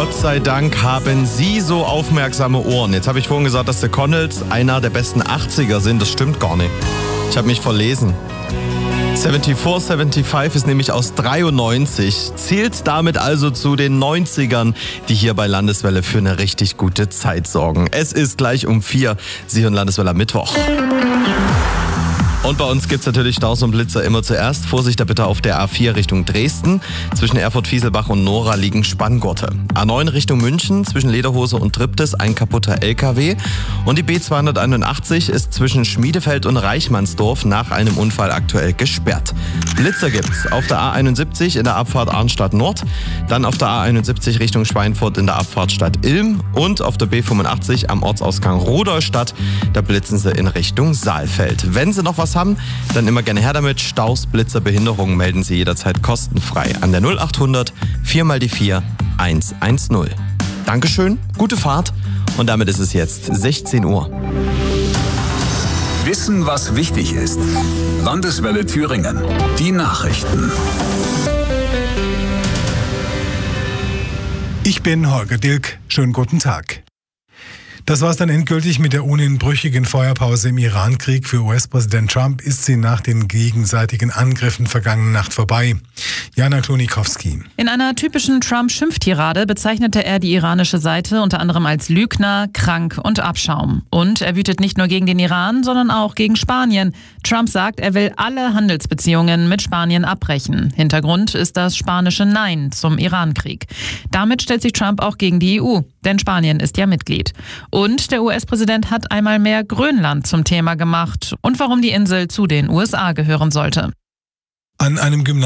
Gott sei Dank haben Sie so aufmerksame Ohren. Jetzt habe ich vorhin gesagt, dass The Connells einer der besten 80er sind. Das stimmt gar nicht. Ich habe mich verlesen. 7475 ist nämlich aus 93, zählt damit also zu den 90ern, die hier bei Landeswelle für eine richtig gute Zeit sorgen. Es ist gleich um 4, Sie hören Landeswelle am Mittwoch. Und bei uns gibt's natürlich Staus und Blitzer immer zuerst. Vorsicht da bitte auf der A4 Richtung Dresden. Zwischen Erfurt-Fieselbach und Nora liegen Spanngurte. A9 Richtung München, zwischen Lederhose und Triptis ein kaputter LKW. Und die B281 ist zwischen Schmiedefeld und Reichmannsdorf nach einem Unfall aktuell gesperrt. Blitzer gibt's auf der A71 in der Abfahrt Arnstadt Nord, dann auf der A71 Richtung Schweinfurt in der Abfahrt Stadt Ilm und auf der B85 am Ortsausgang Rudolstadt. Da blitzen sie in Richtung Saalfeld. Wenn Sie noch was haben, dann immer gerne her damit. Staus, Blitzer, Behinderungen melden Sie jederzeit kostenfrei an der 0800 4x4 110. Dankeschön, gute Fahrt und damit ist es jetzt 16 Uhr. Wissen, was wichtig ist. Landeswelle Thüringen. Die Nachrichten. Ich bin Holger Dilk. Schönen guten Tag. Das war's dann endgültig mit der ohnehin brüchigen Feuerpause im Iran-Krieg. Für US-Präsident Trump ist sie nach den gegenseitigen Angriffen vergangene Nacht vorbei. Jana Klonikowski. In einer typischen Trump-Schimpftirade bezeichnete er die iranische Seite unter anderem als Lügner, krank und Abschaum. Und er wütet nicht nur gegen den Iran, sondern auch gegen Spanien. Trump sagt, er will alle Handelsbeziehungen mit Spanien abbrechen. Hintergrund ist das spanische Nein zum Iran-Krieg. Damit stellt sich Trump auch gegen die EU, denn Spanien ist ja Mitglied. Und der US-Präsident hat einmal mehr Grönland zum Thema gemacht und warum die Insel zu den USA gehören sollte. An einem Gymnasium